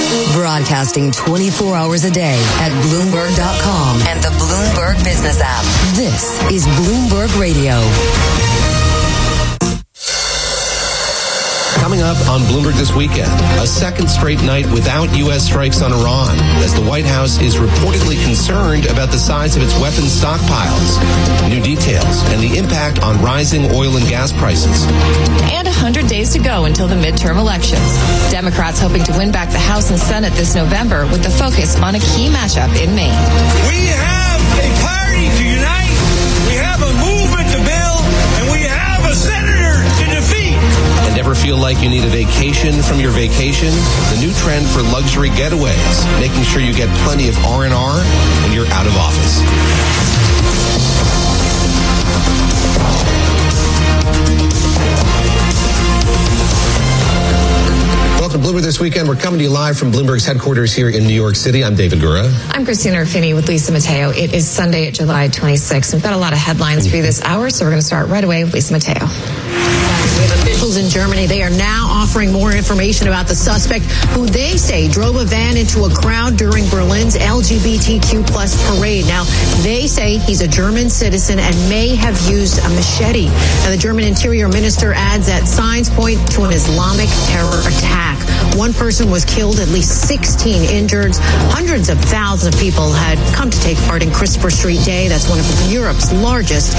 Broadcasting 24 hours a day at Bloomberg.com and the Bloomberg Business app. This is Bloomberg Radio. Coming up on Bloomberg this weekend, a second straight night without U.S. strikes on Iran, as the White House is reportedly concerned about the size of its weapons stockpiles. New details and the impact on rising oil and gas prices. And 100 days to go until the midterm elections. Democrats hoping to win back the House and Senate this November with the focus on a key matchup in Maine. We have a party to unite. We have a movement to build, and we have a senator to defeat. And ever feel like you need a vacation from your vacation? The new trend for luxury getaways, making sure you get plenty of R&R when you're out of office. Welcome to Bloomberg This Weekend. We're coming to you live from Bloomberg's headquarters here in New York City. I'm David Gura. I'm Christina Ruffini with Lisa Mateo. It is Sunday, July 26th. We've got a lot of headlines for you this hour, so we're going to start right away with Lisa Mateo. We have officials in Germany. They are now offering more information about the suspect who they say drove a van into a crowd during Berlin's LGBTQ plus parade. Now, they say he's a German citizen and may have used a machete. Now, the German Interior Minister adds that signs point to an Islamic terror attack. One person was killed, at least 16 injured. Hundreds of thousands of people had come to take part in Christopher Street Day. That's one of Europe's largest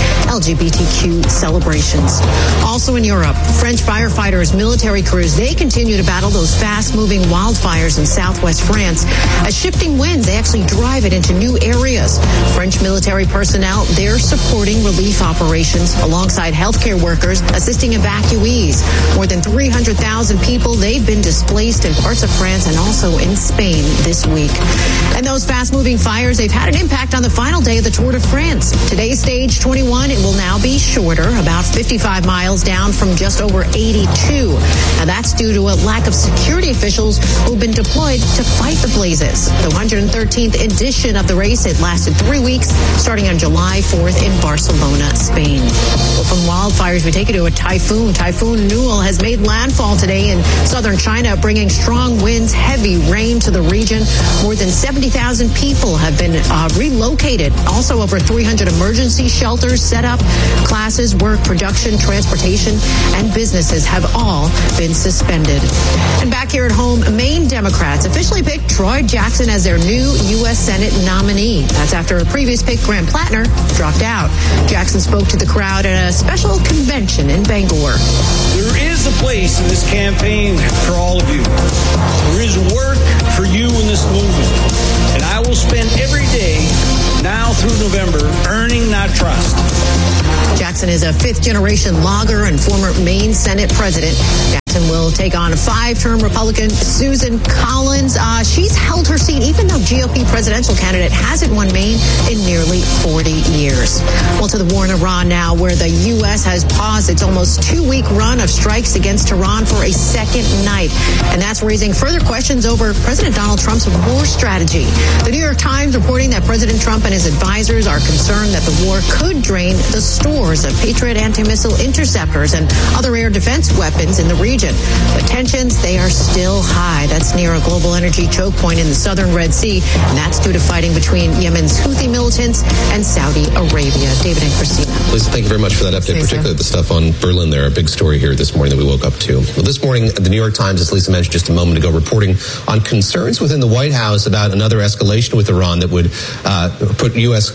LGBTQ celebrations. Also in Europe, French firefighters, military crews, they continue to battle those fast-moving wildfires in southwest France. As shifting winds, they actually drive it into new areas. French military personnel, they're supporting relief operations alongside healthcare workers assisting evacuees. More than 300,000 people, they've been displaced in parts of France and also in Spain this week. And those fast-moving fires, they've had an impact on the final day of the Tour de France. Today's stage 21, it will now be shorter, about 55 miles down from just over 82. Now that's due to a lack of security officials who've been deployed to fight the blazes. The 113th edition of the race, it lasted 3 weeks, starting on July 4th in Barcelona, Spain. Well, from wildfires, we take you to a typhoon. Typhoon Newell has made landfall today in southern China, bringing strong winds, heavy rain to the region. More than 70,000 people have been relocated. Also, over 300 emergency shelters set up. Classes, work, production, transportation, and businesses have all been suspended. And back here at home, Maine Democrats officially picked Troy Jackson as their new U.S. Senate nominee. That's after a previous pick, Graham Plattner, dropped out. Jackson spoke to the crowd at a special convention in Bangor. There is a place in this campaign for all of you. There is work for you in this movement. And I will spend every day, now through November, earning that trust. Jackson is a fifth-generation logger and former Maine Senate president. Jackson will take on a five-term Republican, Susan Collins. She's held her seat even though GOP presidential candidate hasn't won Maine in nearly 40 years. Well, to the war in Iran now, where the U.S. has paused its almost two-week run of strikes against Tehran for a second night. And that's raising further questions over President Donald Trump's war strategy. The New York Times reporting that President Trump and his advisors are concerned that the war could drain the stores of Patriot anti-missile interceptors and other air defense weapons in the region. But tensions, they are still high. That's near a global energy choke point in the southern Red Sea, and that's due to fighting between Yemen's Houthi militants and Saudi Arabia. David and Christina. Lisa, thank you very much for that update, particularly the stuff on Berlin there. A big story here this morning that we woke up to. Well, this morning, the New York Times, as Lisa mentioned just a moment ago, reporting on concerns within the White House about another escalation with Iran that would put U.S.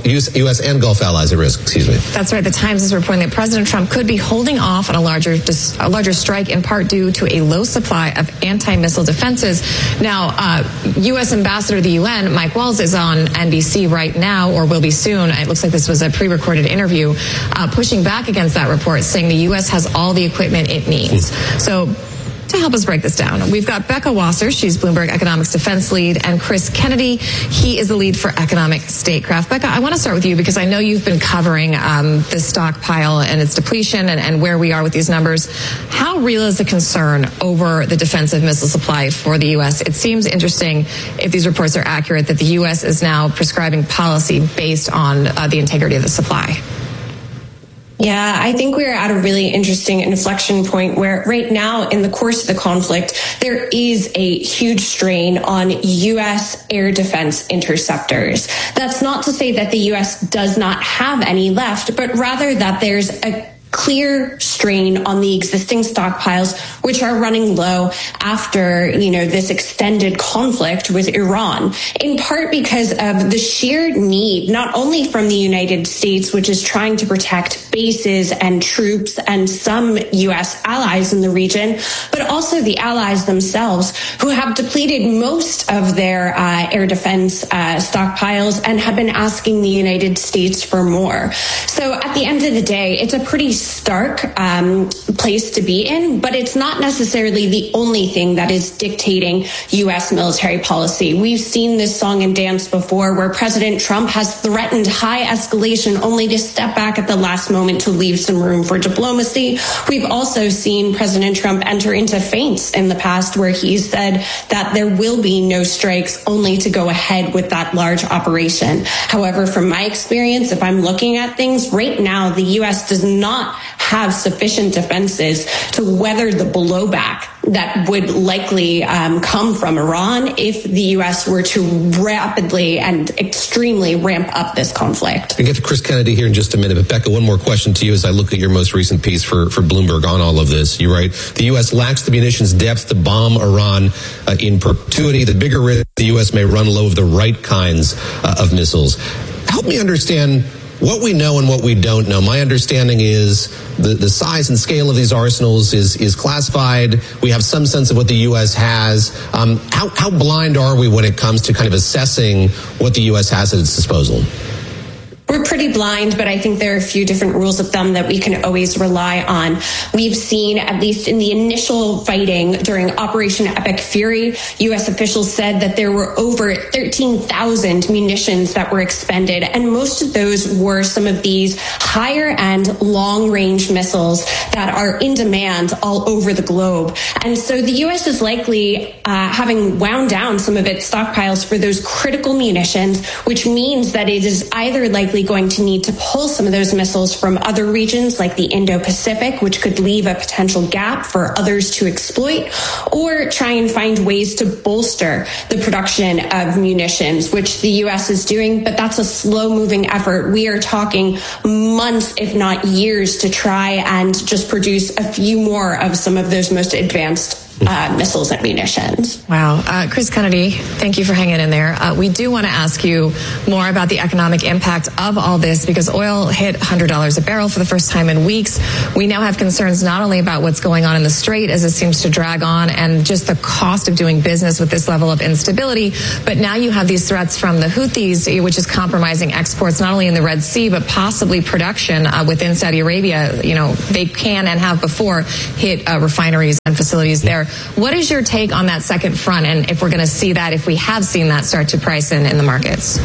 and Gulf allies at risk. Excuse me. That's right. The Times is reporting that President Trump could be holding off on a larger strike, in part due to a low supply of anti-missile defenses. Now, U.S. Ambassador to the UN, Mike Waltz, is on NBC right now, or will be soon. It looks like this was a pre-recorded interview, pushing back against that report, saying the U.S. has all the equipment it needs. So, to help us break this down, we've got Becca Wasser. She's Bloomberg Economics Defense Lead, and Chris Kennedy. He is the lead for Economic Statecraft. Becca, I want to start with you because I know you've been covering this stockpile and its depletion and where we are with these numbers. How real is the concern over the defensive missile supply for the U.S.? It seems interesting, if these reports are accurate, that the U.S. is now prescribing policy based on the integrity of the supply. Yeah, I think we're at a really interesting inflection point where right now in the course of the conflict, there is a huge strain on U.S. air defense interceptors. That's not to say that the U.S. does not have any left, but rather that there's a clear strain on the existing stockpiles, which are running low after, this extended conflict with Iran, in part because of the sheer need, not only from the United States, which is trying to protect bases and troops and some U.S. allies in the region, but also the allies themselves, who have depleted most of their air defense stockpiles and have been asking the United States for more. So at the end of the day, it's a pretty stark place to be in, but it's not necessarily the only thing that is dictating U.S. military policy. We've seen this song and dance before, where President Trump has threatened high escalation only to step back at the last moment to leave some room for diplomacy. We've also seen President Trump enter into feints in the past, where he's said that there will be no strikes, only to go ahead with that large operation. However, from my experience, if I'm looking at things right now, the U.S. does not have sufficient defenses to weather the blowback that would likely come from Iran if the U.S. were to rapidly and extremely ramp up this conflict. We'll get to Chris Kennedy here in just a minute, but Becca, one more question to you as I look at your most recent piece for Bloomberg on all of this. You write, the U.S. lacks the munitions depth to bomb Iran in perpetuity. The bigger risk the U.S. may run low of the right kinds of missiles. Help me understand what we know and what we don't know. My understanding is the size and scale of these arsenals is classified. We have some sense of what the U.S. has. How blind are we when it comes to kind of assessing what the U.S. has at its disposal? We're pretty blind, but I think there are a few different rules of thumb that we can always rely on. We've seen, at least in the initial fighting during Operation Epic Fury, U.S. officials said that there were over 13,000 munitions that were expended, and most of those were some of these higher-end, long-range missiles that are in demand all over the globe. And so the U.S. is likely having wound down some of its stockpiles for those critical munitions, which means that it is either likely going to need to pull some of those missiles from other regions like the Indo-Pacific, which could leave a potential gap for others to exploit, or try and find ways to bolster the production of munitions, which the U.S. is doing, but that's a slow-moving effort. We are talking months, if not years, to try and just produce a few more of some of those most advanced missiles and munitions. Wow. Chris Kennedy, thank you for hanging in there. We do want to ask you more about the economic impact of all this, because oil hit $100 a barrel for the first time in weeks. We now have concerns not only about what's going on in the Strait as it seems to drag on and just the cost of doing business with this level of instability, but now you have these threats from the Houthis, which is compromising exports not only in the Red Sea, but possibly production within Saudi Arabia. They can and have before hit refineries and facilities there. What is your take on that second front, and if we're going to see that, if we have seen that start to price in the markets?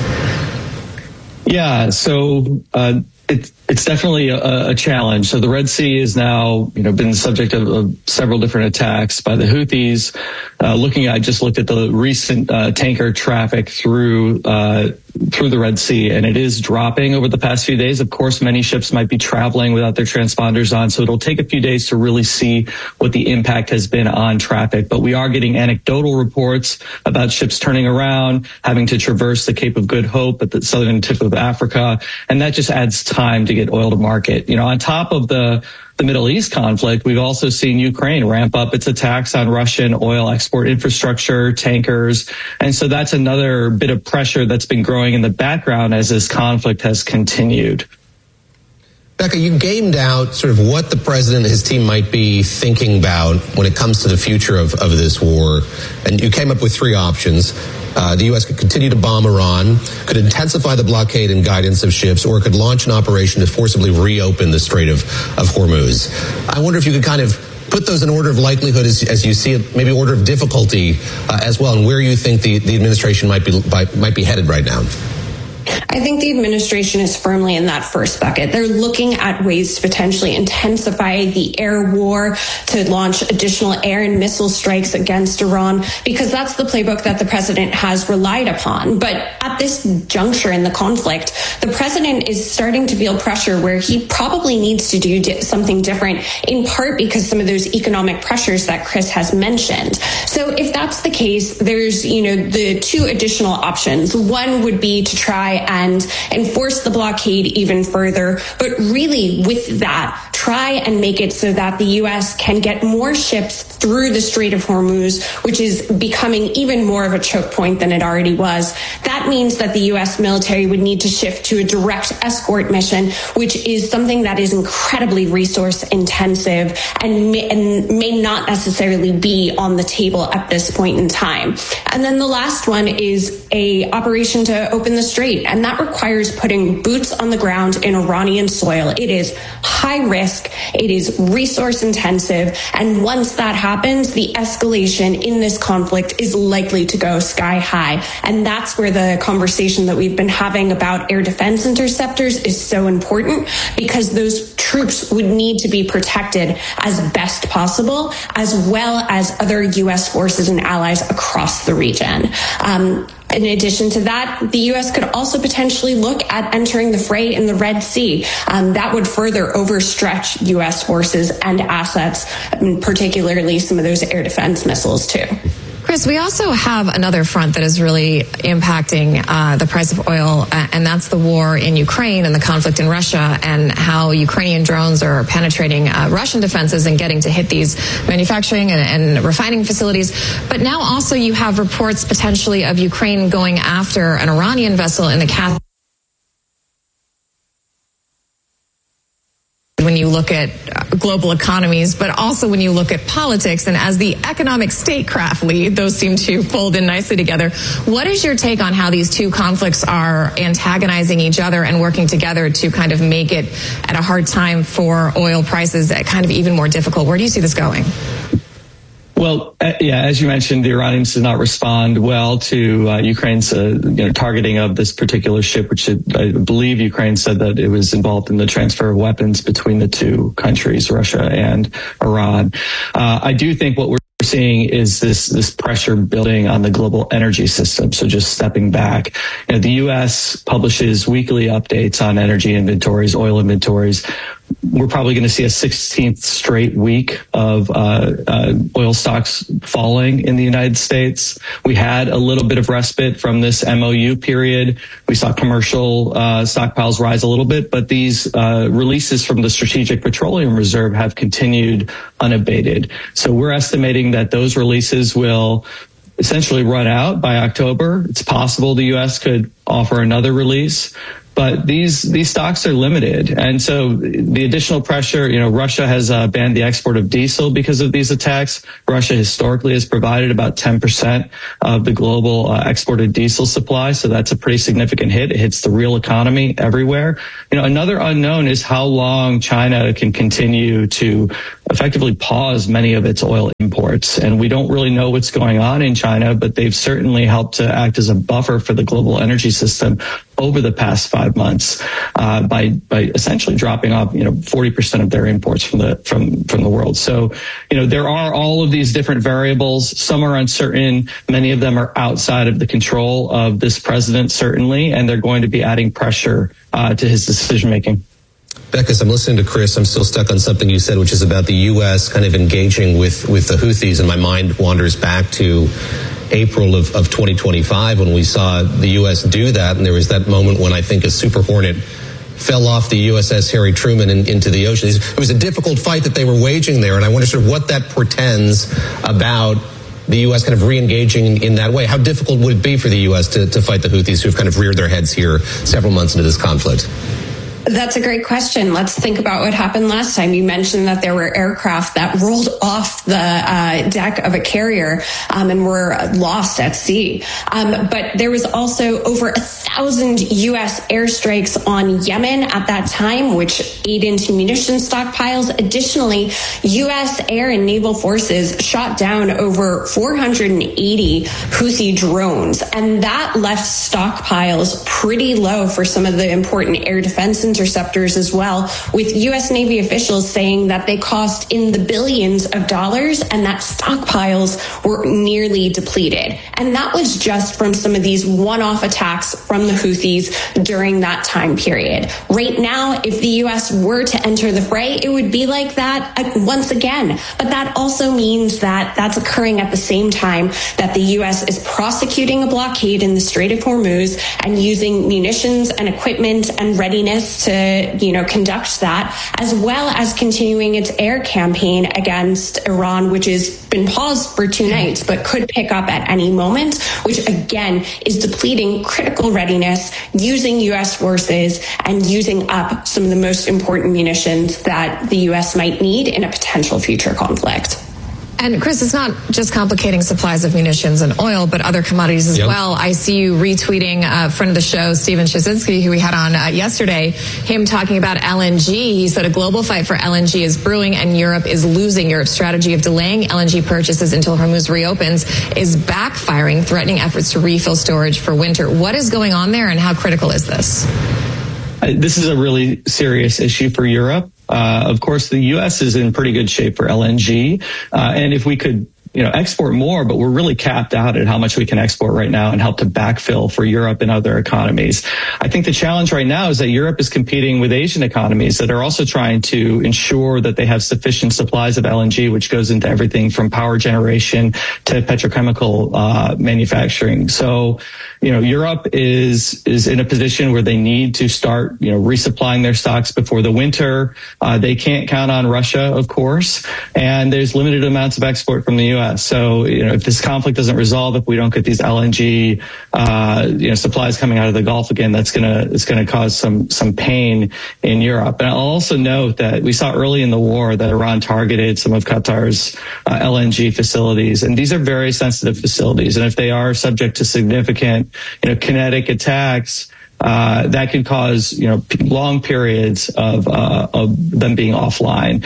Yeah, so it's definitely a challenge. So the Red Sea is now, been the subject of several different attacks by the Houthis. I just looked at the recent tanker traffic through the Red Sea, and it is dropping over the past few days. Of course, many ships might be traveling without their transponders on, so it'll take a few days to really see what the impact has been on traffic. But we are getting anecdotal reports about ships turning around, having to traverse the Cape of Good Hope at the southern tip of Africa, and that just adds time to get oil to market. On top of the Middle East conflict, we've also seen Ukraine ramp up its attacks on Russian oil export infrastructure, tankers. And so that's another bit of pressure that's been growing in the background as this conflict has continued. Becca, you gamed out sort of what the president and his team might be thinking about when it comes to the future of this war. And you came up with three options. The U.S. could continue to bomb Iran, could intensify the blockade and guidance of ships, or it could launch an operation to forcibly reopen the Strait of Hormuz. I wonder if you could kind of put those in order of likelihood as you see it, maybe order of difficulty as well, and where you think the administration might be headed right now. I think the administration is firmly in that first bucket. They're looking at ways to potentially intensify the air war, to launch additional air and missile strikes against Iran, because that's the playbook that the president has relied upon. But at this juncture in the conflict, the president is starting to feel pressure where he probably needs to do something different, in part because some of those economic pressures that Chris has mentioned. So if that's the case, there's, the two additional options. One would be to try and enforce the blockade even further, but really with that, try and make it so that the U.S. can get more ships through the Strait of Hormuz, which is becoming even more of a choke point than it already was. That means that the U.S. military would need to shift to a direct escort mission, which is something that is incredibly resource intensive and may not necessarily be on the table at this point in time. And then the last one is a operation to open the strait, and that requires putting boots on the ground in Iranian soil. It is high risk, it is resource intensive, and once that happens, the escalation in this conflict is likely to go sky high. And that's where the conversation that we've been having about air defense interceptors is so important, because those troops would need to be protected as best possible, as well as other U.S. forces and allies across the region. In addition to that, the U.S. could also potentially look at entering the fray in the Red Sea. That would further overstretch U.S. forces and assets, particularly some of those air defense missiles, too. Chris, we also have another front that is really impacting the price of oil, and that's the war in Ukraine and the conflict in Russia, and how Ukrainian drones are penetrating Russian defenses and getting to hit these manufacturing and refining facilities. But now also you have reports potentially of Ukraine going after an Iranian vessel in the Caspian. When you look at global economies, but also when you look at politics, and as the economic statecraft lead, those seem to fold in nicely together. What is your take on how these two conflicts are antagonizing each other and working together to kind of make it at a hard time for oil prices, kind of even more difficult? Where do you see this going? Well, as you mentioned, the Iranians did not respond well to Ukraine's targeting of this particular ship, which I believe Ukraine said that it was involved in the transfer of weapons between the two countries, Russia and Iran. I do think what we're seeing is this pressure building on the global energy system. So just stepping back, the U.S. publishes weekly updates on energy inventories, oil inventories. We're probably going to see a 16th straight week of oil stocks falling in the United States. We had a little bit of respite from this MOU period. We saw commercial stockpiles rise a little bit, but these releases from the Strategic Petroleum Reserve have continued unabated. So we're estimating that those releases will essentially run out by October. It's possible the U.S. could offer another release, but these stocks are limited. And so the additional pressure, Russia has banned the export of diesel because of these attacks. Russia historically has provided about 10% of the global exported diesel supply. So that's a pretty significant hit. It hits the real economy everywhere. Another unknown is how long China can continue to effectively pause many of its oil imports. And we don't really know what's going on in China, but they've certainly helped to act as a buffer for the global energy system over the past 5 months, by essentially dropping off, 40% of their imports from the world. So, there are all of these different variables. Some are uncertain. Many of them are outside of the control of this president, certainly, and they're going to be adding pressure to his decision making. Beck, as I'm listening to Chris, I'm still stuck on something you said, which is about the U.S. kind of engaging with the Houthis, and my mind wanders back to April of 2025 when we saw the U.S. do that, and there was that moment when I think a Super Hornet fell off the USS Harry Truman into the ocean. It was a difficult fight that they were waging there, and I wonder sort of what that portends about the U.S. kind of re-engaging in that way. How difficult would it be for the U.S. to fight the Houthis, who have kind of reared their heads here several months into this conflict? That's a great question. Let's think about what happened last time. You mentioned that there were aircraft that rolled off the deck of a carrier and were lost at sea. But there was also over 1,000 U.S. airstrikes on Yemen at that time, which ate into munition stockpiles. Additionally, U.S. air and naval forces shot down over 480 Houthi drones, and that left stockpiles pretty low for some of the important air defense interceptors as well, with U.S. Navy officials saying that they cost in the billions of dollars and that stockpiles were nearly depleted. And that was just from some of these one-off attacks from the Houthis during that time period. Right now, if the U.S. were to enter the fray, it would be like that once again. But that also means that that's occurring at the same time that the U.S. is prosecuting a blockade in the Strait of Hormuz and using munitions and equipment and readiness to, conduct that, as well as continuing its air campaign against Iran, which has been paused for 2 nights, but could pick up at any moment, which again is depleting critical readiness, using U.S. forces and using up some of the most important munitions that the U.S. might need in a potential future conflict. And Chris, it's not just complicating supplies of munitions and oil, but other commodities as well. I see you retweeting a friend of the show, Stephen Shasinski, who we had on yesterday, him talking about LNG. He said a global fight for LNG is brewing and Europe is losing. Europe's strategy of delaying LNG purchases until Hormuz reopens is backfiring, threatening efforts to refill storage for winter. What is going on there and how critical is this? This is a really serious issue for Europe. Of course, the U.S. is in pretty good shape for LNG. And if we could, export more, but we're really capped out at how much we can export right now and help to backfill for Europe and other economies. I think the challenge right now is that Europe is competing with Asian economies that are also trying to ensure that they have sufficient supplies of LNG, which goes into everything from power generation to petrochemical manufacturing. So, Europe is in a position where they need to start, resupplying their stocks before the winter. They can't count on Russia, of course, and there's limited amounts of export from the U.S. So, if this conflict doesn't resolve, if we don't get these LNG, supplies coming out of the Gulf again, it's gonna cause some pain in Europe. And I'll also note that we saw early in the war that Iran targeted some of Qatar's LNG facilities, and these are very sensitive facilities. And if they are subject to significant, kinetic attacks, that could cause, long periods of them being offline.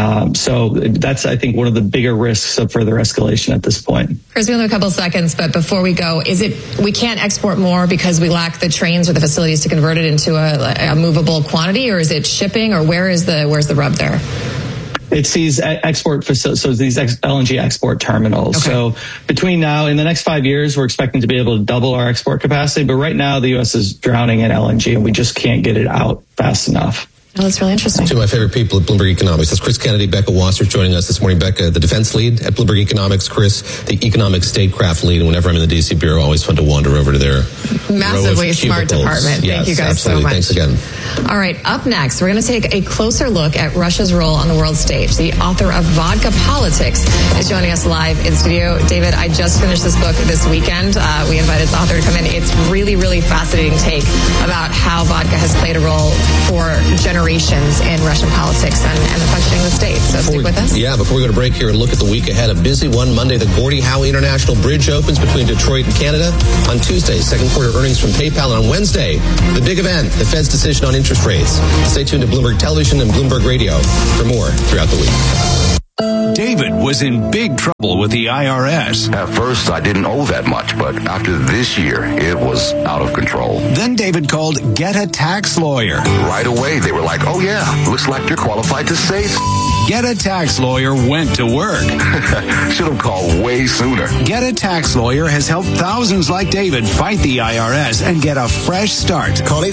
So that's, I think, one of the bigger risks of further escalation at this point. Chris, we only have a couple of seconds, but before we go, we can't export more because we lack the trains or the facilities to convert it into a movable quantity, or is it shipping, or where's the rub there? It's these export facilities, so these LNG export terminals. Okay. So between now and the next 5 years, we're expecting to be able to double our export capacity. But right now, the U.S. is drowning in LNG, and we just can't get it out fast enough. Well, that's really interesting. Two of my favorite people at Bloomberg Economics. That's Chris Kennedy, Becca Wasser joining us this morning. Becca, the defense lead at Bloomberg Economics. Chris, the economic statecraft lead. And whenever I'm in the D.C. Bureau, always fun to wander over to their massively smart department. Yes, thank you guys absolutely. So much. Thanks again. All right, up next, we're going to take a closer look at Russia's role on the world stage. The author of Vodka Politics is joining us live in studio. David, I just finished this book this weekend. We invited its author to come in. It's really, really fascinating take about how vodka has played a role for generations in Russian politics and the functioning of the state. So stick with us. Yeah, before we go to break here and look at the week ahead, a busy one. Monday, the Gordie Howe International Bridge opens between Detroit and Canada. On Tuesday, second quarter earnings from PayPal. And on Wednesday, the big event, the Fed's decision on interest rates. Stay tuned to Bloomberg Television and Bloomberg Radio for more throughout the week. David was in big trouble with the IRS. At first, I didn't owe that much, but after this year, it was out of control. Then David called Get a Tax Lawyer. Right away, they were like, oh yeah, looks like you're qualified to say. Get a Tax Lawyer went to work. Should have called way sooner. Get a Tax Lawyer has helped thousands like David fight the IRS and get a fresh start. Call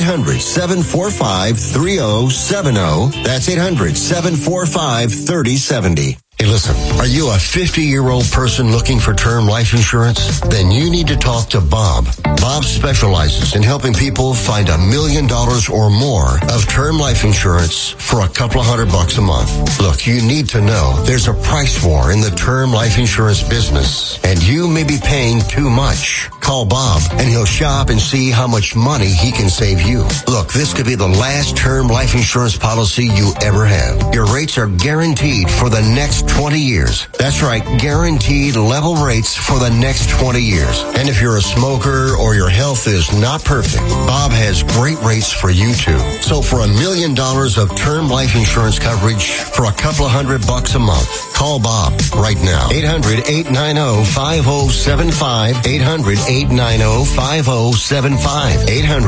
800-745-3070. That's 800-745-3070. Hey, listen, are you a 50-year-old person looking for term life insurance? Then you need to talk to Bob. Bob specializes in helping people find $1 million or more of term life insurance for a couple of $100 a month. Look, you need to know there's a price war in the term life insurance business, and you may be paying too much. Call Call Bob, and he'll shop and see how much money he can save you. Look, this could be the last term life insurance policy you ever have. Your rates are guaranteed for the next 20 years. That's right, guaranteed level rates for the next 20 years. And if you're a smoker or your health is not perfect, Bob has great rates for you too. So for $1 million of term life insurance coverage for a couple of $100 a month, call Bob right now. 800-890-5075. 800-890-5075.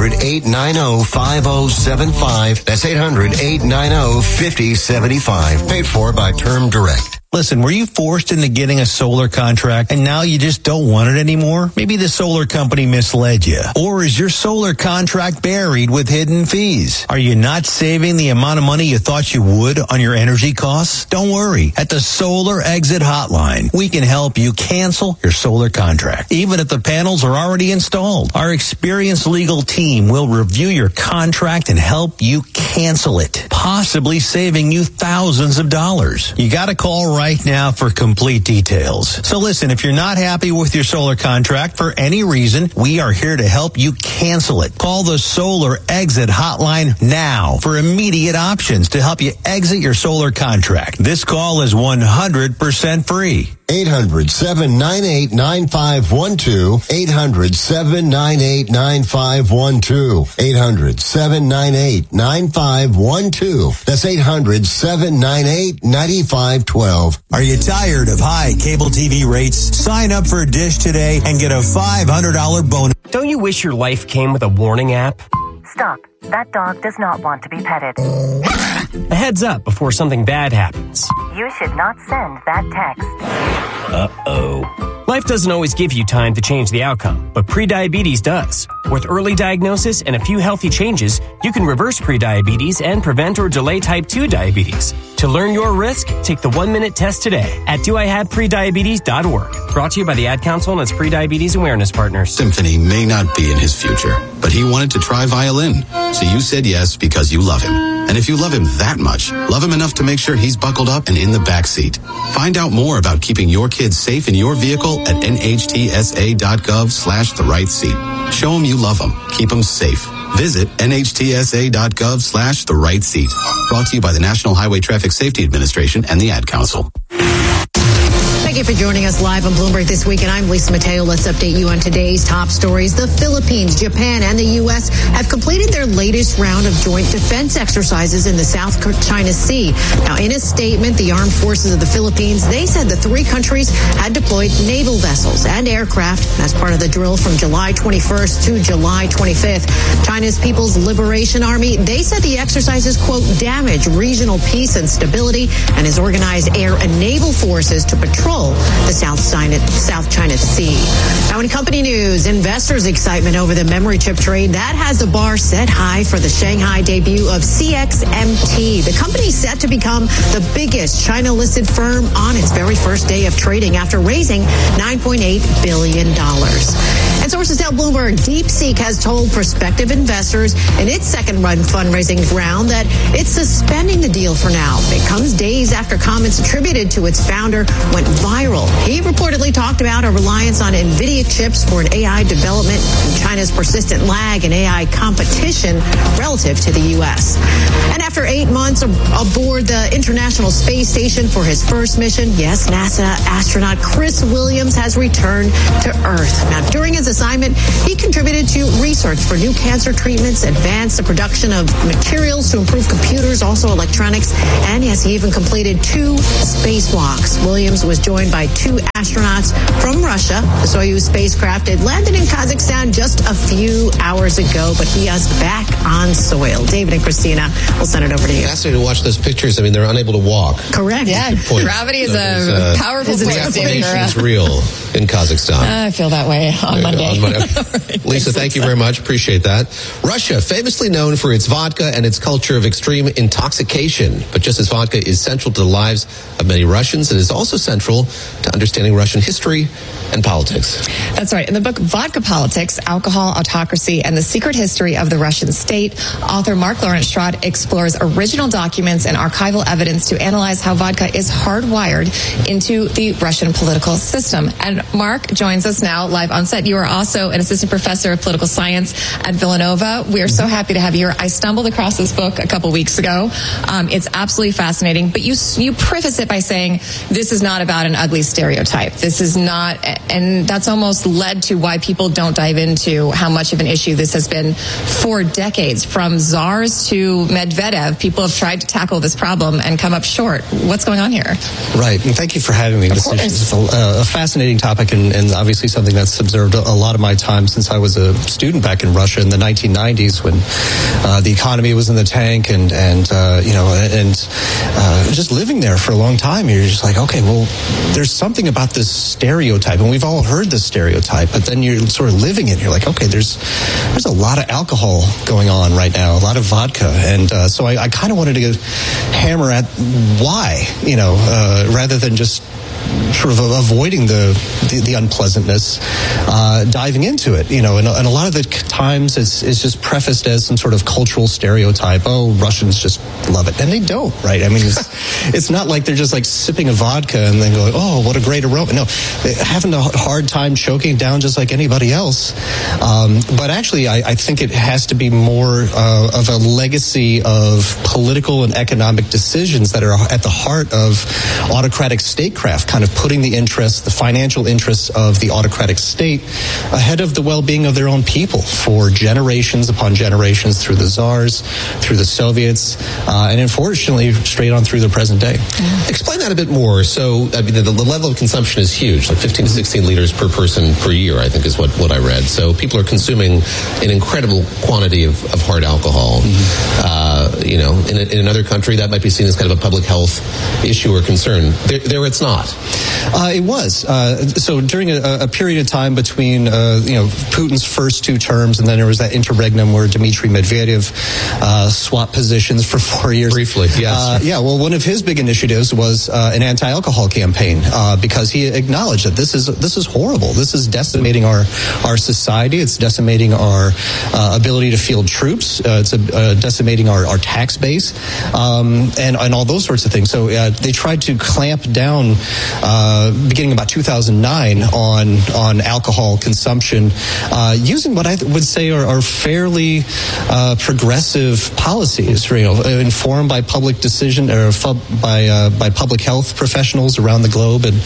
800-890-5075. That's 800-890-5075. Paid for by Term Direct. Listen, were you forced into getting a solar contract and now you just don't want it anymore? Maybe the solar company misled you. Or is your solar contract buried with hidden fees? Are you not saving the amount of money you thought you would on your energy costs? Don't worry. At the Solar Exit Hotline, we can help you cancel your solar contract, even if the panels are already installed. Our experienced legal team will review your contract and help you cancel it, possibly saving you thousands of dollars. You got to call right now for complete details. So listen, if you're not happy with your solar contract for any reason, we are here to help you cancel it. Call the Solar Exit Hotline now for immediate options to help you exit your solar contract. This call is 100% free. 800-798-9512. 800-798-9512. 800-798-9512. That's 800-798-9512. Are you tired of high cable TV rates? Sign up for Dish today and get a $500 bonus. Don't you wish your life came with a warning app? Stop. That dog does not want to be petted. A heads up before something bad happens. You should not send that text. Uh-oh. Life doesn't always give you time to change the outcome, but prediabetes does. With early diagnosis and a few healthy changes, you can reverse prediabetes and prevent or delay type 2 diabetes. To learn your risk, take the 1-minute test today at doihaveprediabetes.org. Brought to you by the Ad Council and its Prediabetes Awareness Partners. Symphony may not be in his future, but he wanted to try violin. So you said yes because you love him. And if you love him that much, love him enough to make sure he's buckled up and in the back seat. Find out more about keeping your kids safe in your vehicle at nhtsa.gov/the-right-seat. Show him you love him. Keep him safe. Visit nhtsa.gov/the-right-seat. Brought to you by the National Highway Traffic Safety Administration and the Ad Council. Thank you for joining us live on Bloomberg This Week, and I'm Lisa Mateo. Let's update you on today's top stories. The Philippines, Japan, and the U.S. have completed their latest round of joint defense exercises in the South China Sea. Now, in a statement, the armed forces of the Philippines, they said the three countries had deployed naval vessels and aircraft as part of the drill from July 21st to July 25th. China's People's Liberation Army, they said the exercises, quote, damage regional peace and stability and has organized air and naval forces to patrol the South China Sea. Now, in company news, investors' excitement over the memory chip trade, that has the bar set high for the Shanghai debut of CXMT. The company is set to become the biggest China-listed firm on its very first day of trading after raising $9.8 billion. And sources tell Bloomberg DeepSeek has told prospective investors in its second-run fundraising round that it's suspending the deal for now. It comes days after comments attributed to its founder went viral. He reportedly talked about a reliance on NVIDIA chips for an AI development and China's persistent lag in AI competition relative to the U.S. And after 8 months aboard the International Space Station for his first mission, yes, NASA astronaut Chris Williams has returned to Earth. Now, during his assignment, he contributed to research for new cancer treatments, advanced the production of materials to improve computers, also electronics, and yes, he even completed 2 spacewalks. Williams was joined by 2 astronauts from Russia. The Soyuz spacecraft had landed in Kazakhstan just a few hours ago, but he is back on soil. David and Christina, we'll send it over to you. Fascinating to watch those pictures. I mean, they're unable to walk. Correct. Yeah, gravity is a powerful The vaccination is real in Kazakhstan. I feel that way on Monday. Right, Lisa, thank you very much. Appreciate that. Russia, famously known for its vodka and its culture of extreme intoxication. But just as vodka is central to the lives of many Russians, it is also central to understanding understanding Russian history and politics. That's right. In the book Vodka Politics, Alcohol, Autocracy, and the Secret History of the Russian State, author Mark Lawrence Strad explores original documents and archival evidence to analyze how vodka is hardwired into the Russian political system. And Mark joins us now live on set. You are also an assistant professor of political science at Villanova. We are so happy to have you here. I stumbled across this book a couple weeks ago. It's absolutely fascinating, but you preface it by saying this is not about an ugly stereotype. This is not, and that's almost led to why people don't dive into how much of an issue this has been for decades. From czars to Medvedev, people have tried to tackle this problem and come up short. What's going on here? Right, and thank you for having me. This is a fascinating topic and obviously something that's observed a lot of my time since I was a student back in Russia in the 1990s when the economy was in the tank and just living there for a long time. You're just like, okay, well, there's something about this stereotype, and we've all heard this stereotype, but then you're sort of living it. You're like, okay, there's a lot of alcohol going on right now, a lot of vodka, and so I kind of wanted to hammer at why, rather than just sort of avoiding the unpleasantness, diving into it, and a lot of the times it's just prefaced as some sort of cultural stereotype. Oh, Russians just love it, and they don't, right? I mean, it's not like they're just like sipping a vodka and then going, oh, what a great aroma. No, they're having a hard time choking it down just like anybody else. But actually, I think it has to be more of a legacy of political and economic decisions that are at the heart of autocratic statecraft, kind of putting the financial interests of the autocratic state ahead of the well-being of their own people for generations upon generations through the czars, through the Soviets, and unfortunately straight on through the present day. Explain that a bit more. So, I mean, the level of consumption is huge, like 15 to 16 liters per person per year, I think is what I read. So people are consuming an incredible quantity of hard alcohol. In another country, that might be seen as kind of a public health issue or concern. There it's not. It was. So during a period of time between, Putin's first two terms, and then there was that interregnum where Dmitry Medvedev swapped positions for 4 years. Briefly, yes. Well, one of his big initiatives was an anti-alcohol campaign because he acknowledged that this is horrible. This is decimating our society. It's decimating our ability to field troops. It's decimating our tax base and all those sorts of things. So they tried to clamp down beginning about 2009 on alcohol consumption using what I would say are fairly progressive policies, informed by public decision or by public health professionals around the globe, and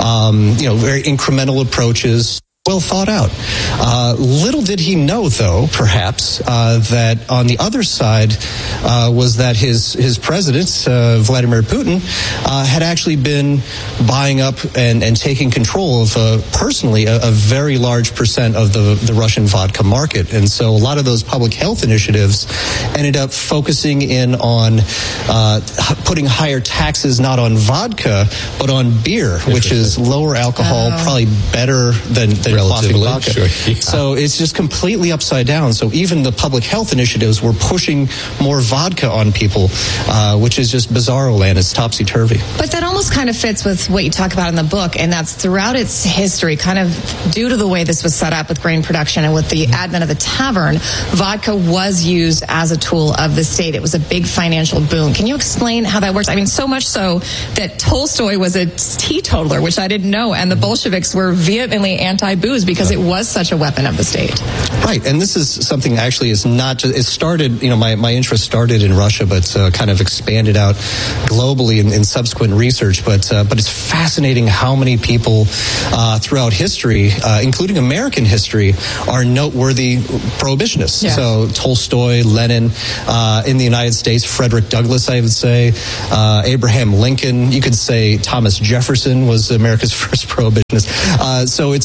very incremental approaches. Well thought out. Little did he know, though, perhaps, that on the other side was that his president, Vladimir Putin, had actually been buying up and taking control of, personally, a very large percent of the Russian vodka market. And so a lot of those public health initiatives ended up focusing in on putting higher taxes not on vodka, but on beer, which is lower alcohol, probably better than relatively vodka. Sure, yeah. So it's just completely upside down. So even the public health initiatives were pushing more vodka on people, which is just bizarro land. It's topsy-turvy. But that almost kind of fits with what you talk about in the book, and that's throughout its history, kind of due to the way this was set up with grain production and with the advent of the tavern, vodka was used as a tool of the state. It was a big financial boon. Can you explain how that works? I mean, so much so that Tolstoy was a teetotaler, which I didn't know, and the Bolsheviks were vehemently anti-booze because it was such a weapon of the state. Right, and this is something actually is not just, it started, my interest started in Russia, but kind of expanded out globally in subsequent research, but it's fascinating how many people throughout history, including American history, are noteworthy prohibitionists. Yeah. So Tolstoy, Lenin, in the United States, Frederick Douglass, I would say, Abraham Lincoln, you could say Thomas Jefferson was America's first prohibitionist. So it's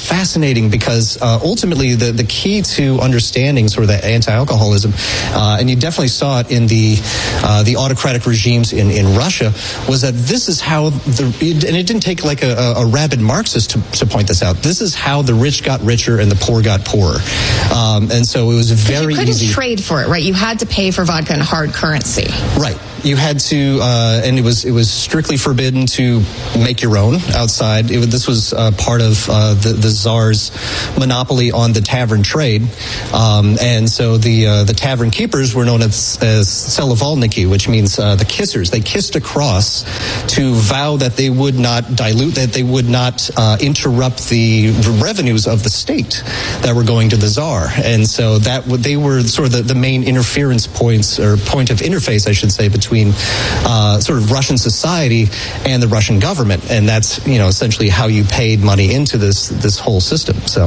fascinating because ultimately the key to understanding sort of the anti-alcoholism, and you definitely saw it in the autocratic regimes in Russia, was that this is how and it didn't take like a rabid Marxist to point this out. This is how the rich got richer and the poor got poorer, and so it was very you couldn't easy. trade for it, right? You had to pay for vodka in hard currency, right? You had to, and it was strictly forbidden to make your own outside. This was part of the Tsar's monopoly on the tavern trade, and so the tavern keepers were known as Selavalniki, which means the kissers. They kissed a cross to vow that they would not dilute, that they would not interrupt the revenues of the state that were going to the Tsar, and so they were sort of the main interference points, or point of interface, I should say, between sort of Russian society and the Russian government, and that's essentially how you paid money into this whole system. So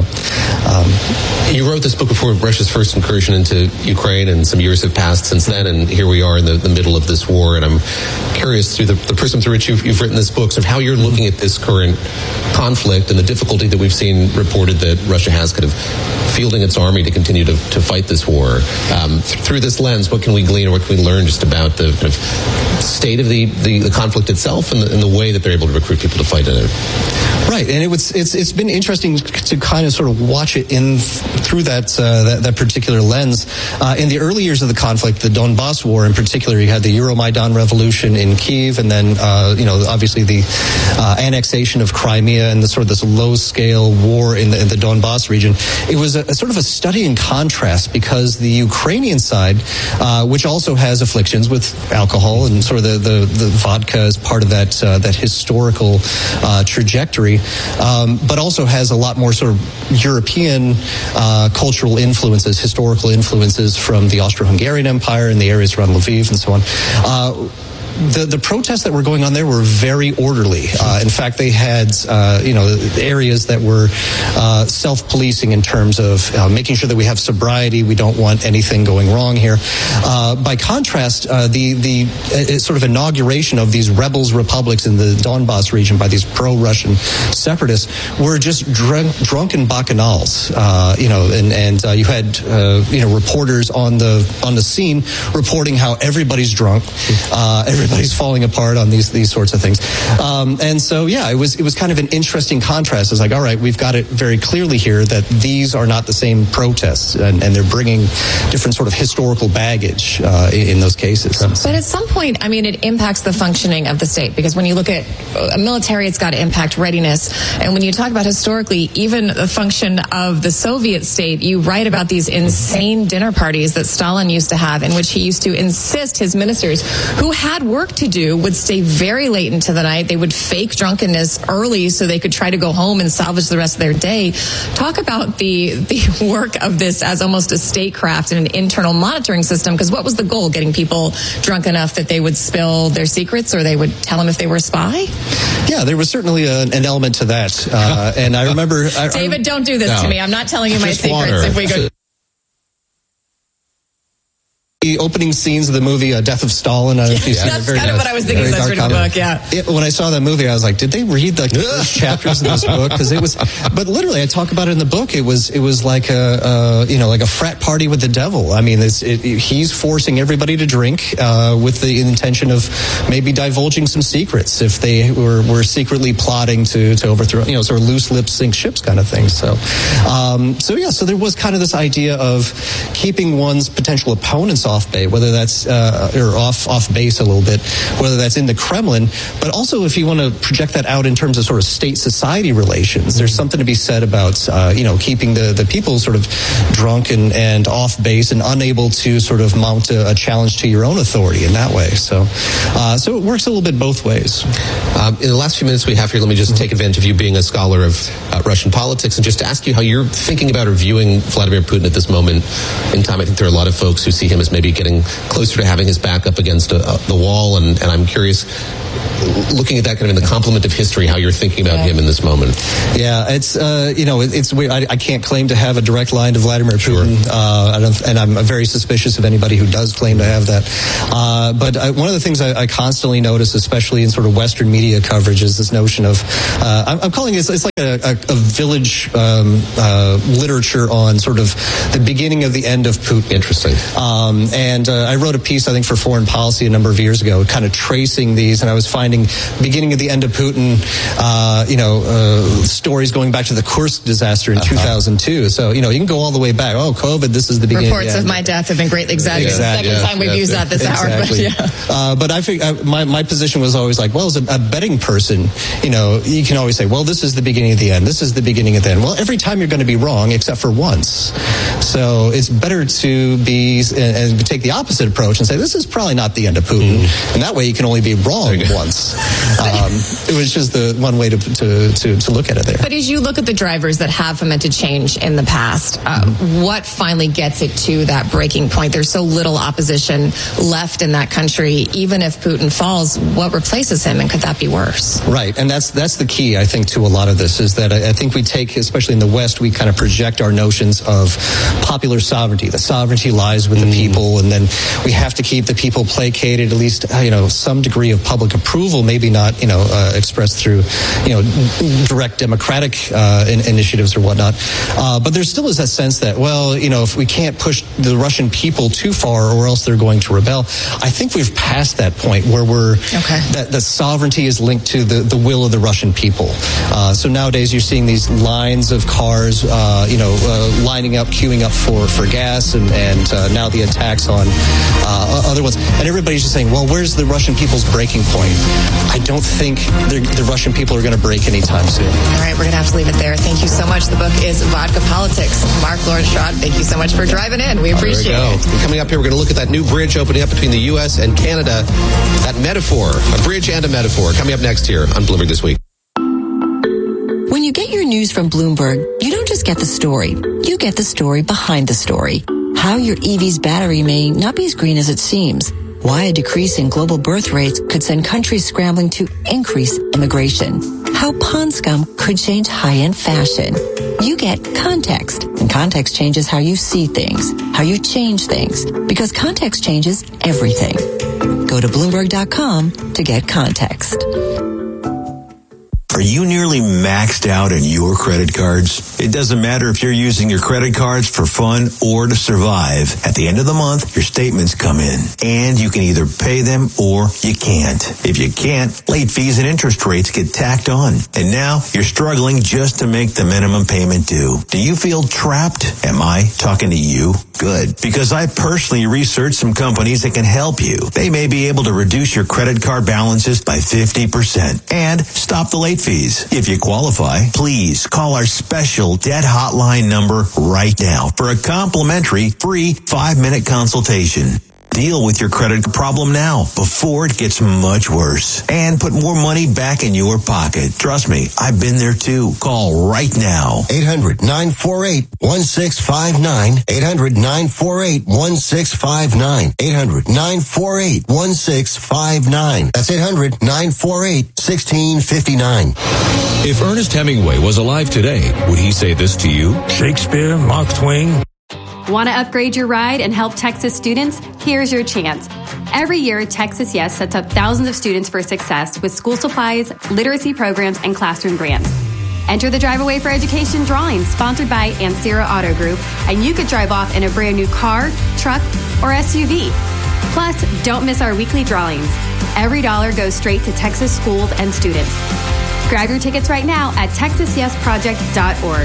you wrote this book before Russia's first incursion into Ukraine, and some years have passed since then, and here we are in the middle of this war. And I'm curious, through the prism through which you've written this book, sort of how you're looking at this current conflict and the difficulty that we've seen reported that Russia has kind of fielding its army to continue to fight this war. Through this lens, what can we glean or what can we learn just about the kind of state of the conflict itself and the way that they're able to recruit people to fight in it? Right, and it's been interesting to kind of sort of watch it through that particular lens. In the early years of the conflict, the Donbass War in particular, you had the Euromaidan revolution in Kyiv, and then obviously the annexation of Crimea and the sort of this low-scale war in the Donbass region. It was a sort of a study in contrast, because the Ukrainian side, which also has afflictions with alcohol and sort of the vodka as part of that historical trajectory, but also has a lot more sort of European cultural influences, historical influences from the Austro-Hungarian Empire and the areas around Lviv and so on. The protests that were going on there were very orderly. In fact, they had areas that were self-policing in terms of making sure that we have sobriety. We don't want anything going wrong here. By contrast, the sort of inauguration of these rebels republics in the Donbass region by these pro-Russian separatists were just drunken bacchanals. And you had reporters on the scene reporting how everybody's drunk. Everybody's falling apart on these sorts of things, and so it was kind of an interesting contrast. It's like, all right, we've got it very clearly here that these are not the same protests, and they're bringing different sort of historical baggage in those cases. But at some point, I mean, it impacts the functioning of the state, because when you look at a military, it's got to impact readiness, and when you talk about historically, even the function of the Soviet state, you write about these insane dinner parties that Stalin used to have, in which he used to insist his ministers, who had work to do, would stay very late into the night. They would fake drunkenness early so they could try to go home and salvage the rest of their day. Talk about the work of this as almost a statecraft and an internal monitoring system, because what was the goal? Getting people drunk enough that they would spill their secrets, or they would tell them if they were a spy? Yeah, there was certainly an element to that. And I remember... David, don't do this to me. I'm not telling you my secrets if we go... The opening scenes of the movie Death of Stalin. I don't know if you've seen That's kind of what I was thinking. That's reading the book. Yeah. When I saw that movie, I was like, did they read the first chapters of this book? Because it was. But literally, I talk about it in the book. It was like like a frat party with the devil. I mean, he's forcing everybody to drink with the intention of maybe divulging some secrets if they were secretly plotting to overthrow, sort of loose lips sink ships kind of thing. So there was kind of this idea of keeping one's potential opponents off base, whether that's or off base a little bit, whether that's in the Kremlin, but also if you want to project that out in terms of sort of state-society relations, there's something to be said about keeping the people sort of drunk and off base and unable to sort of mount a challenge to your own authority in that way. So it works a little bit both ways. In the last few minutes we have here, let me just take advantage of you being a scholar of Russian politics and just to ask you how you're thinking about or viewing Vladimir Putin at this moment in time. I think there are a lot of folks who see him as maybe maybe getting closer to having his back up against the wall. And I'm curious, looking at that kind of in the complement of history, how you're thinking about him in this moment. Yeah, it's it's weird. I can't claim to have a direct line to Vladimir Putin, and I'm very suspicious of anybody who does claim to have that. But one of the things I constantly notice, especially in sort of Western media coverage, is this notion of I'm calling it, it's like a village literature on sort of the beginning of the end of Putin. Interesting. And I wrote a piece, I think, for Foreign Policy a number of years ago, kind of tracing these, and I was finding beginning of the end of Putin, stories going back to the Kursk disaster in 2002. So, you can go all the way back. Oh, COVID, this is the beginning. Reports of my death have been greatly exaggerated. Exactly. Second time we've used that this hour. But I think my position was always like, well, as a betting person, you can always say, well, this is the beginning of the end. This is the beginning of the end. Well, every time you're going to be wrong, except for once. So it's better to be and take the opposite approach and say, this is probably not the end of Putin. And that way you can only be wrong once. It was just the one way to look at it there. But as you look at the drivers that have fomented change in the past, what finally gets it to that breaking point? There's so little opposition left in that country. Even if Putin falls, what replaces him, and could that be worse? Right, and that's the key, I think, to a lot of this, is that I think we take, especially in the West, we kind of project our notions of popular sovereignty. The sovereignty lies with the people, and then we have to keep the people placated, at least, some degree of public approval, maybe not, expressed through, direct democratic initiatives or whatnot. But there still is that sense that, well, if we can't push the Russian people too far or else they're going to rebel. I think we've passed that point where that the sovereignty is linked to the will of the Russian people. So nowadays you're seeing these lines of cars, lining up, queuing up for gas, and now the attacks on other ones. And everybody's just saying, well, where's the Russian people's breaking point? I don't think the Russian people are going to break anytime soon. All right, we're going to have to leave it there. Thank you so much. The book is Vodka Politics. Mark Lordshaw, thank you so much for driving in. We appreciate it. And coming up here, we're going to look at that new bridge opening up between the U.S. and Canada. That metaphor, a bridge and a metaphor, coming up next here on Bloomberg This Week. When you get your news from Bloomberg, you don't just get the story. You get the story behind the story. How your EV's battery may not be as green as it seems. Why a decrease in global birth rates could send countries scrambling to increase immigration. How pond scum could change high-end fashion. You get context, and context changes how you see things, how you change things, because context changes everything. Go to Bloomberg.com to get context. Are you nearly maxed out on your credit cards? It doesn't matter if you're using your credit cards for fun or to survive. At the end of the month, your statements come in, and you can either pay them or you can't. If you can't, late fees and interest rates get tacked on. And now you're struggling just to make the minimum payment due. Do you feel trapped? Am I talking to you? Good. Because I personally researched some companies that can help you. They may be able to reduce your credit card balances by 50% and stop the late fees. If you qualify, please call our special debt hotline number right now for a complimentary free 5-minute consultation. Deal with your credit problem now before it gets much worse and put more money back in your pocket. Trust me, I've been there too. Call right now. 800-948-1659. 800-948-1659. 800-948-1659. That's 800-948-1659. If Ernest Hemingway was alive today, would he say this to you? Shakespeare, Mark Twain. Want to upgrade your ride and help Texas students? Here's your chance. Every year, Texas Yes sets up thousands of students for success with school supplies, literacy programs, and classroom grants. Enter the Drive Away for Education drawing sponsored by Ancira Auto Group, and you could drive off in a brand new car, truck, or SUV. Plus, don't miss our weekly drawings. Every dollar goes straight to Texas schools and students. Grab your tickets right now at texasyesproject.org.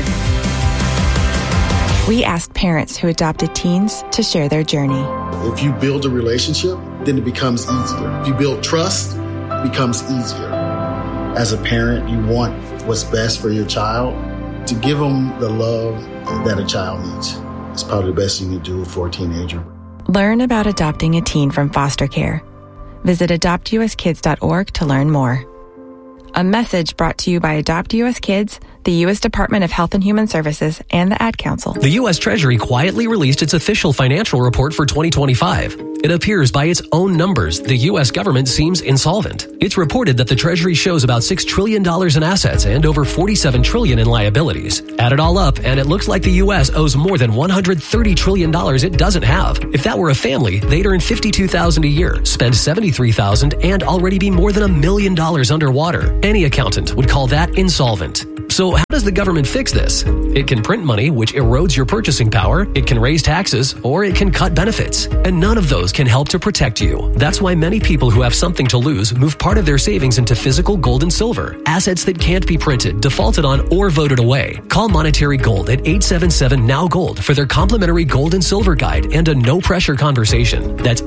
We asked parents who adopted teens to share their journey. If you build a relationship, then it becomes easier. If you build trust, it becomes easier. As a parent, you want what's best for your child. To give them the love that a child needs is probably the best you can do for a teenager. Learn about adopting a teen from foster care. Visit adoptuskids.org to learn more. A message brought to you by Adopt US Kids, the U.S. Department of Health and Human Services, and the Ad Council. The U.S. Treasury quietly released its official financial report for 2025. It appears by its own numbers, the U.S. government seems insolvent. It's reported that the Treasury shows about $6 trillion in assets and over $47 trillion in liabilities. Add it all up, and it looks like the U.S. owes more than $130 trillion it doesn't have. If that were a family, they'd earn $52,000 a year, spend $73,000, and already be more than $1 million underwater. Any accountant would call that insolvent. So how does the government fix this? It can print money, which erodes your purchasing power. It can raise taxes, or it can cut benefits. And none of those can help to protect you. That's why many people who have something to lose move part of their savings into physical gold and silver, assets that can't be printed, defaulted on, or voted away. Call Monetary Gold at 877-NOW-GOLD for their complimentary gold and silver guide and a no-pressure conversation. That's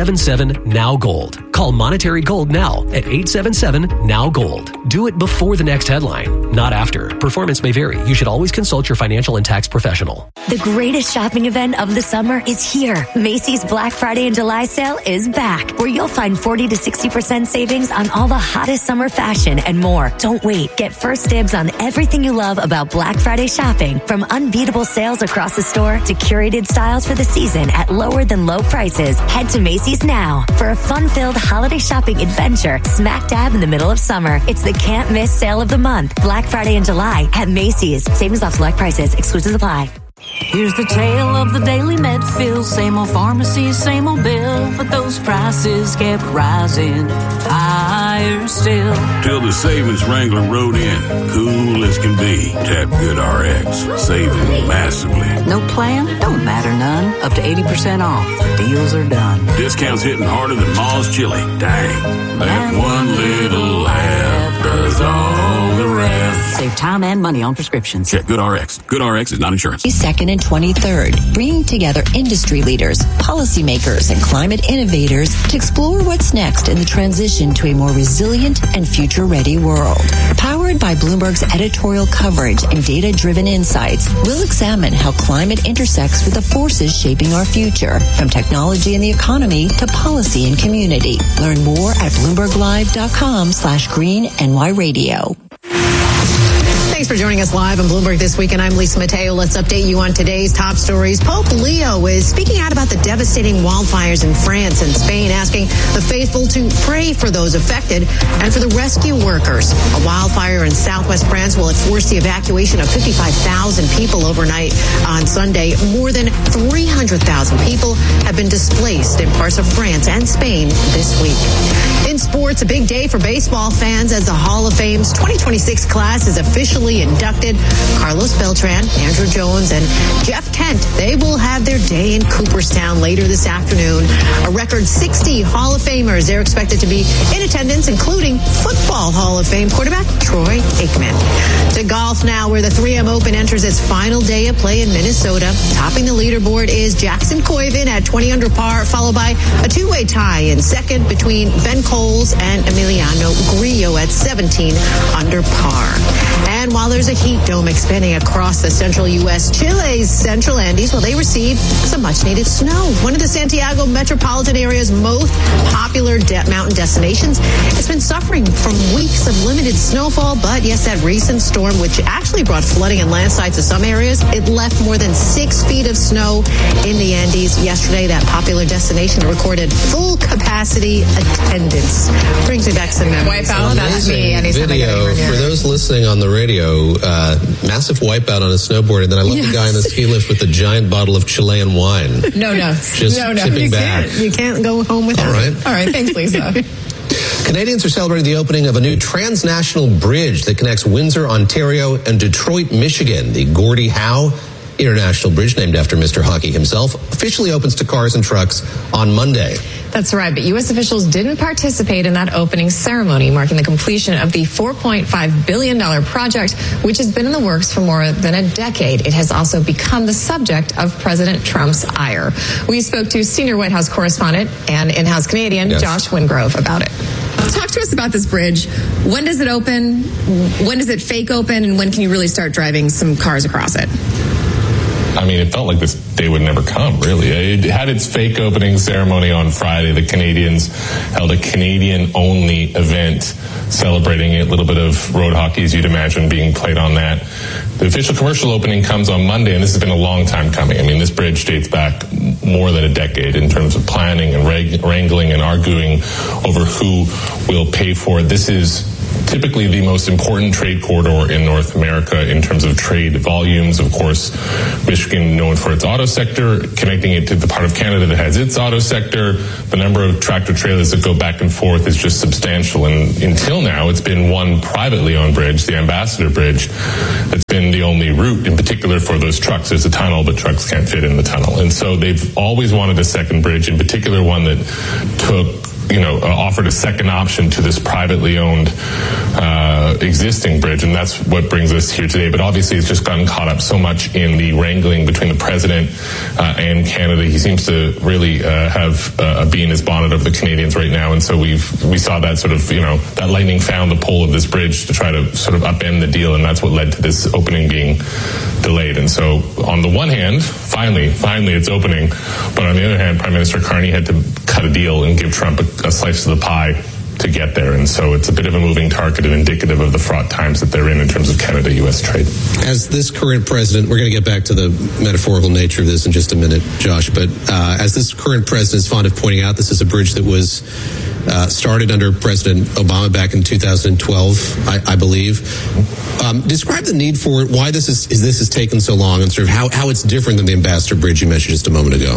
877-NOW-GOLD. Call Monetary Gold now at 877-NOW-GOLD. Do it before the next headline, not after. Performance may vary. You should always consult your financial and tax professional. The greatest shopping event of the summer is here. Macy's Black Friday and July sale is back, where you'll find 40 to 60% savings on all the hottest summer fashion and more. Don't wait. Get first dibs on everything you love about Black Friday shopping, from unbeatable sales across the store to curated styles for the season at lower than low prices. Head to Macy's now for a fun-filled holiday shopping adventure smack dab in the middle of summer. It's the can't miss sale of the month. Black Friday and July at Macy's. Savings off select prices. Exclusions apply. Here's the tale of the daily Medfield. Same old pharmacy, same old bill, but those prices kept rising higher still. Till the savings wrangler rode in, cool as can be. Tap GoodRx, saving massively. No plan? Don't matter none. Up to 80% off. The deals are done. Discounts hitting harder than Ma's chili. Dang, that one little app does all the rest. Save time and money on prescriptions. Check GoodRx. GoodRx is not insurance. 22nd and 23rd, bringing together industry leaders, policymakers, and climate innovators to explore what's next in the transition to a more resilient and future-ready world. Powered by Bloomberg's editorial coverage and data-driven insights, we'll examine how climate intersects with the forces shaping our future, from technology and the economy to policy and community. Learn more at BloombergLive.com/GreenNY Radio. Thanks for joining us live on Bloomberg This Week, and I'm Lisa Mateo. Let's update you on today's top stories. Pope Leo is speaking out about the devastating wildfires in France and Spain, asking the faithful to pray for those affected and for the rescue workers. A wildfire in southwest France will have forced the evacuation of 55,000 people overnight on Sunday. More than 300,000 people have been displaced in parts of France and Spain this week. In sports, a big day for baseball fans as the Hall of Fame's 2026 class is officially inducted. Carlos Beltran, Andrew Jones, and Jeff Kent, they will have their day in Cooperstown later this afternoon. A record 60 Hall of Famers, they're expected to be in attendance, including Football Hall of Fame quarterback Troy Aikman. To golf now, where the 3M Open enters its final day of play in Minnesota. Topping the leaderboard is Jackson Koivin at 20 under par, followed by a two-way tie in second between Ben Coles and Emiliano Grillo at 17 under par. And while there's a heat dome expanding across the central U.S., Chile's central Andes, well, they received some much-needed snow. One of the Santiago metropolitan area's most popular mountain destinations. It's been suffering from weeks of limited snowfall, but yes, that recent storm, which actually brought flooding and landslides to some areas, it left more than 6 feet of snow in the Andes. Yesterday, that popular destination recorded full capacity attendance. Brings me back some memories. Wipeout, that's me. Video for those listening on the radio, massive wipeout on a snowboard, and then I love the guy on the ski lift with a giant bottle of Chilean wine. No. Just tipping back. You can't go home without it. All right, thanks, Lisa. Canadians are celebrating the opening of a new transnational bridge that connects Windsor, Ontario, and Detroit, Michigan. The Gordie Howe International Bridge, named after Mr. Hockey himself, officially opens to cars and trucks on Monday. That's right, but U.S. officials didn't participate in that opening ceremony, marking the completion of the $4.5 billion project, which has been in the works for more than a decade. It has also become the subject of President Trump's ire. We spoke to senior White House correspondent and in-house Canadian Josh Wingrove about it. Talk to us about this bridge. When does it open? When does it fake open? And when can you really start driving some cars across it? I mean, it felt like this day would never come, really. It had its fake opening ceremony on Friday. The Canadians held a Canadian-only event celebrating a little bit of road hockey, as you'd imagine, being played on that. The official commercial opening comes on Monday, and this has been a long time coming. I mean, this bridge dates back more than a decade in terms of planning and wrangling and arguing over who will pay for it. This is typically the most important trade corridor in North America in terms of trade volumes. Of course, Michigan known for its auto sector, connecting it to the part of Canada that has its auto sector. The number of tractor trailers that go back and forth is just substantial. And until now, it's been one privately owned bridge, the Ambassador Bridge, that's been the only route in particular for those trucks. There's a tunnel, but trucks can't fit in the tunnel. And so they've always wanted a second bridge, in particular one that offered a second option to this privately owned existing bridge, and that's what brings us here today. But obviously it's just gotten caught up so much in the wrangling between the president and Canada. He seems to really have a bee in his bonnet of the Canadians right now, and so we saw that sort of, that lightning found the pole of this bridge to try to sort of upend the deal, and that's what led to this opening being delayed. And so on the one hand, finally it's opening, but on the other hand, Prime Minister Carney had to cut a deal and give Trump a slice of the pie to get there. And so it's a bit of a moving target and indicative of the fraught times that they're in terms of Canada-U.S. trade. As this current president, we're going to get back to the metaphorical nature of this in just a minute, Josh, but as this current president is fond of pointing out, this is a bridge that was started under President Obama back in 2012, I believe. Describe the need for it, why this has taken so long, and sort of how it's different than the Ambassador Bridge you mentioned just a moment ago.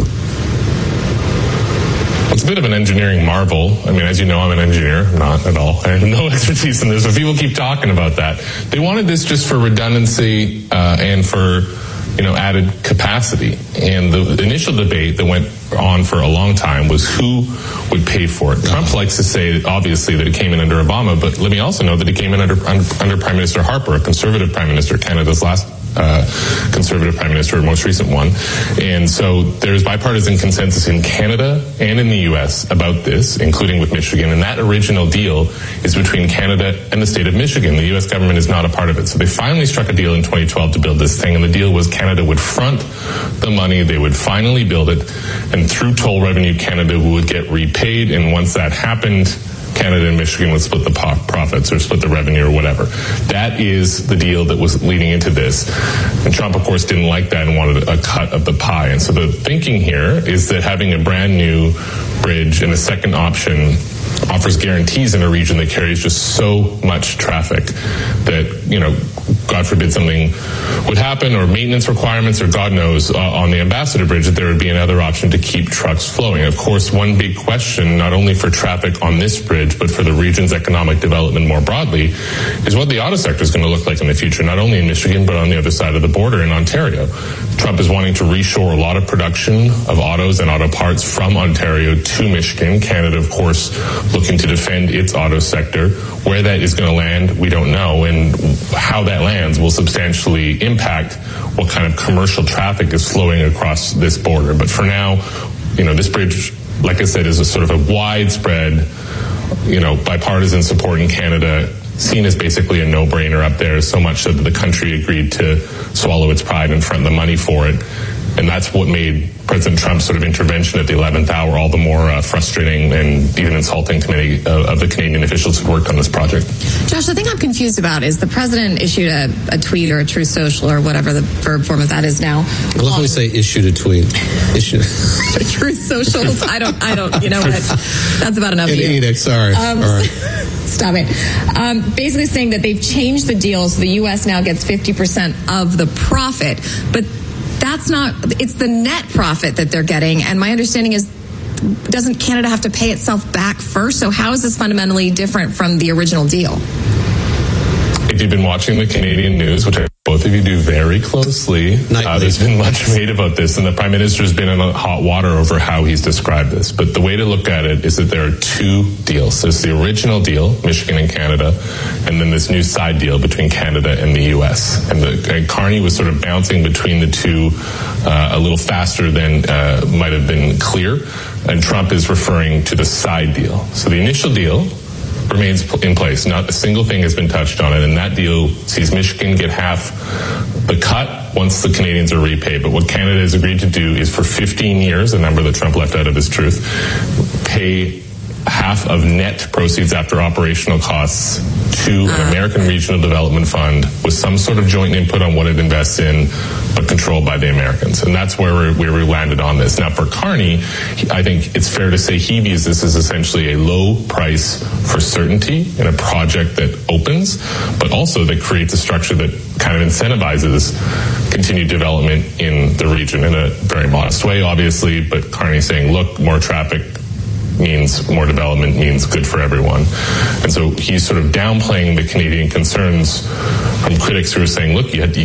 It's a bit of an engineering marvel. I mean, as you know, I'm an engineer, not at all. I have no expertise in this, but people keep talking about that. They wanted this just for redundancy and for, added capacity. And the initial debate that went on for a long time was who would pay for it. Trump likes to say, obviously, that it came in under Obama, but let me also know that it came in under Prime Minister Harper, a conservative prime minister, Canada's last conservative prime minister, most recent one. And so there's bipartisan consensus in Canada and in the U.S. about this, including with Michigan. And that original deal is between Canada and the state of Michigan. The U.S. government is not a part of it. So they finally struck a deal in 2012 to build this thing. And the deal was Canada would front the money. They would finally build it. And through toll revenue, Canada would get repaid. And once that happened, Canada and Michigan would split the profits or split the revenue or whatever. That is the deal that was leading into this. And Trump, of course, didn't like that and wanted a cut of the pie. And so the thinking here is that having a brand new bridge and a second option offers guarantees in a region that carries just so much traffic that, God forbid something would happen, or maintenance requirements, or God knows, on the Ambassador Bridge, that there would be another option to keep trucks flowing. Of course, one big question, not only for traffic on this bridge, but for the region's economic development more broadly, is what the auto sector is going to look like in the future, not only in Michigan, but on the other side of the border in Ontario. Trump is wanting to reshore a lot of production of autos and auto parts from Ontario to Michigan. Canada, of course, looking to defend its auto sector. Where that is going to land, we don't know, and how that lands will substantially impact what kind of commercial traffic is flowing across this border. But for now, this bridge, like I said, is a sort of a widespread, bipartisan support in Canada, seen as basically a no-brainer up there, so much so that the country agreed to swallow its pride and front the money for it. And that's what made President Trump's sort of intervention at the 11th hour all the more frustrating and even insulting to many of the Canadian officials who worked on this project. Josh, the thing I'm confused about is the president issued a tweet or a Truth Social or whatever the verb form of that is now. I love when we say issued a tweet. Truth Socials. I don't. You know what? That's about enough. Sorry. All right. Stop it. Basically saying that they've changed the deal so the U.S. now gets 50% of the profit, but that's not, it's the net profit that they're getting. And my understanding is, doesn't Canada have to pay itself back first? So how is this fundamentally different from the original deal? If you've been watching the Canadian news, which both of you do very closely, there's been much made about this, and the Prime Minister has been in hot water over how he's described this. But the way to look at it is that there are two deals. There's the original deal, Michigan and Canada, and then this new side deal between Canada and the U.S. And Carney was sort of bouncing between the two a little faster than might have been clear, and Trump is referring to the side deal. So the initial deal remains in place. Not a single thing has been touched on it, and that deal sees Michigan get half the cut once the Canadians are repaid. But what Canada has agreed to do is for 15 years, a number that Trump left out of his truth, pay half of net proceeds after operational costs to an American Regional Development Fund with some sort of joint input on what it invests in, but controlled by the Americans. And that's where we landed on this. Now, for Carney, I think it's fair to say he views this as essentially a low price for certainty in a project that opens, but also that creates a structure that kind of incentivizes continued development in the region in a very modest way, obviously, but Carney saying, look, more traffic means more development, means good for everyone. And so he's sort of downplaying the Canadian concerns from critics who are saying, look, you